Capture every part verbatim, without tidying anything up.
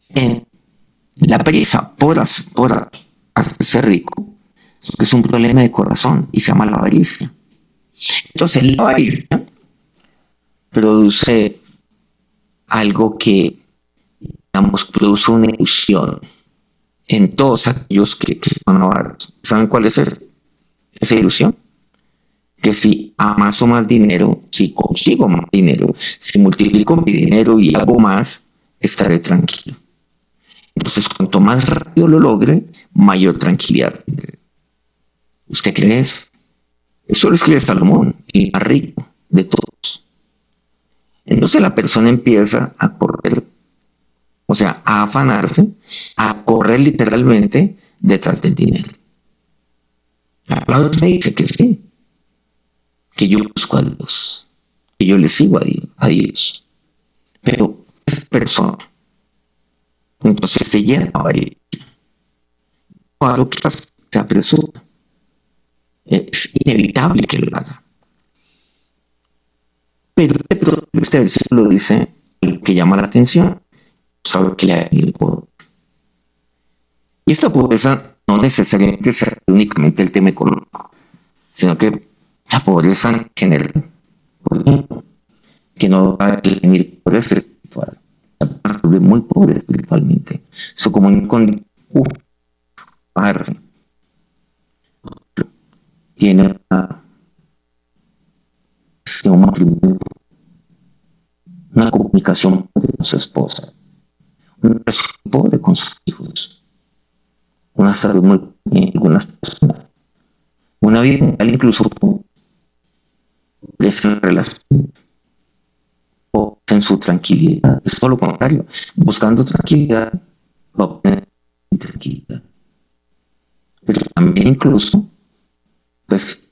en la prisa por, por hacerse rico, porque es un problema de corazón y se llama la avaricia. Entonces la avaricia produce algo que, digamos, produce una ilusión en todos aquellos que, que son avaros. ¿Saben cuál es esa, esa ilusión? Que si amaso más dinero, si consigo más dinero, si multiplico mi dinero y hago más, estaré tranquilo. Entonces, cuanto más rápido lo logre, mayor tranquilidad. ¿Usted cree eso? Eso lo escribe Salomón, el más rico de todos. Entonces la persona empieza a correr, o sea, a afanarse, a correr literalmente detrás del dinero. La palabra me dice que sí, que yo busco a Dios, que yo le sigo a Dios, a Dios. Pero esa persona, entonces se llena de avaricia. A lo que se apresura. Es inevitable que lo haga. Pero este versículo dice que llama la atención, sabe que le ha venido poder. Y esta pobreza no necesariamente es únicamente el tema económico, sino que la pobreza en general, por ejemplo, que no va a venir pobreza espiritual, la persona es muy pobre espiritualmente, su comunión con uh, bajarse. Tiene una, un matrimonio, una comunicación con su esposa, un pobre con sus hijos, una salud muy bien, algunas personas, una vida mental incluso en relaciones o en su tranquilidad. Es todo lo contrario, buscando tranquilidad, va a obtener tranquilidad. Pero también incluso pues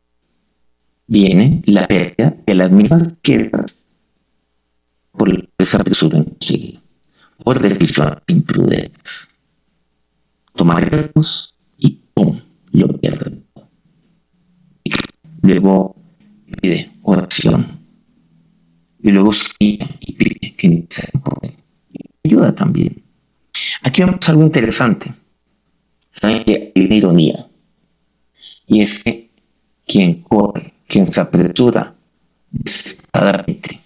viene la pérdida de las mismas quedas por esa apresura en conseguir, por decisiones imprudentes. Tomar riesgos y ¡pum! Lo pierde. Y luego pide oración. Y luego sigue y pide que se poder. Y ayuda también. Aquí vemos algo interesante. Saben que hay una ironía. Y es que quien corre, quien se apresura desesperadamente,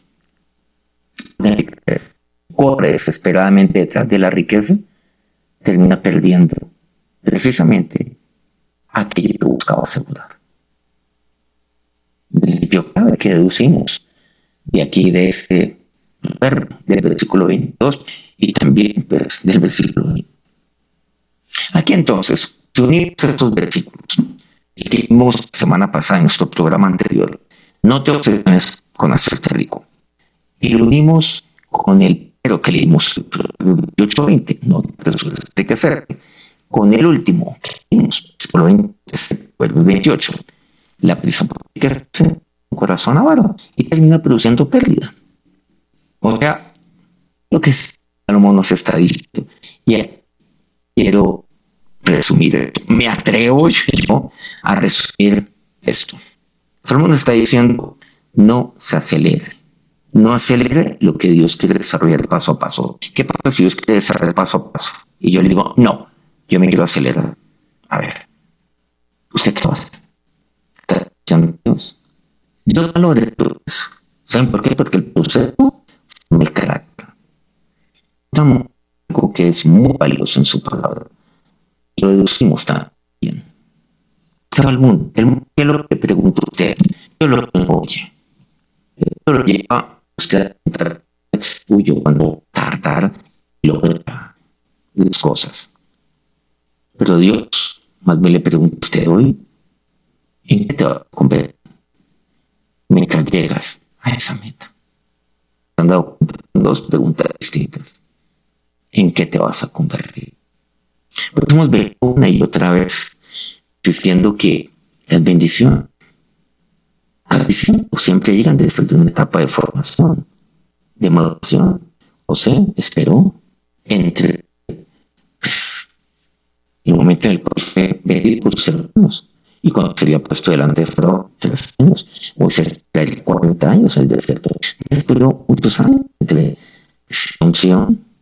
corre desesperadamente detrás de la riqueza, termina perdiendo precisamente aquello que buscaba asegurar. El principio clave que deducimos de aquí, de este verbo, del versículo veintidós y también pues, del versículo veinte. Aquí entonces, si unimos estos versículos, que vimos la semana pasada en nuestro programa anterior, no te obsesiones con hacerte rico, y lo unimos con el pero que leímos veintiocho veinte, no te apresures a enriquecerte, con el último que leímos, versículo veintiocho, la prisa por enriquecerse, un corazón avaro, y termina produciendo pérdida. O sea, lo que Salomón nos está diciendo, y quiero resumir esto. Me atrevo yo a resumir esto. Salomón está diciendo, no se acelere. No acelere lo que Dios quiere desarrollar paso a paso. ¿Qué pasa si Dios quiere desarrollar paso a paso? Y yo le digo, no, yo me quiero acelerar. A ver, ¿usted qué va a hacer? ¿Está escuchando Dios? Dios valora todo eso. ¿Saben por qué? Porque el proceso forma el carácter. Estamos algo que es muy valioso en su palabra. Lo deducimos también. ¿Sabe el mundo? El mundo, ¿qué es lo que pregunta usted? Yo lo oye. Yo lo lleva usted a entrar suyo cuando tardar y logra las cosas. Pero Dios, más bien le pregunta a usted hoy, ¿en qué te va a convertir mientras llegas a esa meta? ¿Se han dado dos preguntas distintas? ¿En qué te vas a convertir? Podemos ver una y otra vez diciendo que las bendiciones casi siempre, siempre llegan después de una etapa de formación, de maduración. José esperó entre pues, el momento en el cual fue vendido por sus hermanos y cuando se había puesto delante de Faraón tres años, Moisés cuarenta años en el desierto. Esperó muchos años entre unción